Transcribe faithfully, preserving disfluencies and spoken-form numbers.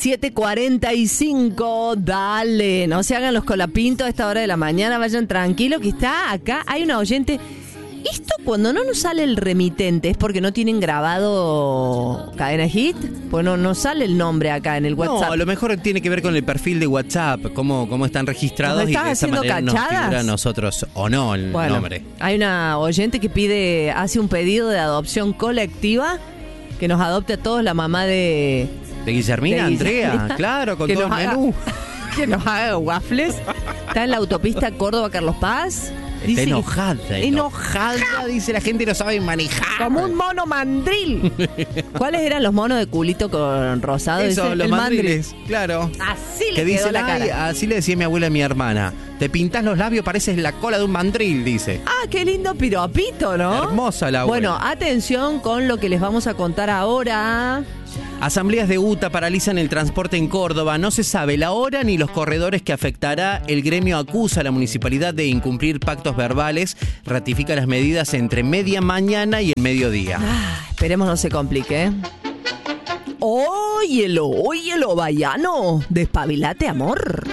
siete cuarenta y cinco, dale, no se hagan los colapintos a esta hora de la mañana, vayan tranquilos que está acá, hay una oyente. Esto cuando no nos sale el remitente es porque no tienen grabado Cadena Hit, pues no, no sale el nombre acá en el WhatsApp. No, a lo mejor tiene que ver con el perfil de WhatsApp, cómo, cómo están registrados y de esa manera nos figura a nosotros o no el bueno, nombre. Hay una oyente que pide, hace un pedido de adopción colectiva, que nos adopte a todos la mamá de... De Guillermina, de Guillermina Andrea, claro, con que todo el haga, menú. Que nos haga waffles. Está en la autopista Córdoba-Carlos Paz. Está enojada, que, enojada, enojada, dice la gente no sabe manejar. Como un mono mandril. ¿Cuáles eran los monos de culito con rosado? Eso, dice, los el mandriles, mandril. claro. Así le que quedó dice la cara. Así le decía mi abuela a mi hermana. Te pintás los labios, pareces la cola de un mandril, dice. Ah, qué lindo piropito, ¿no? Hermosa la abuela. Bueno, atención con lo que les vamos a contar ahora. Asambleas de U T A paralizan el transporte en Córdoba. No se sabe la hora ni los corredores que afectará. El gremio acusa a la municipalidad de incumplir pactos verbales. Ratifica las medidas entre media mañana y el mediodía. Ah, esperemos no se complique, ¿eh? Óyelo, óyelo, Bayano. Despabilate, amor.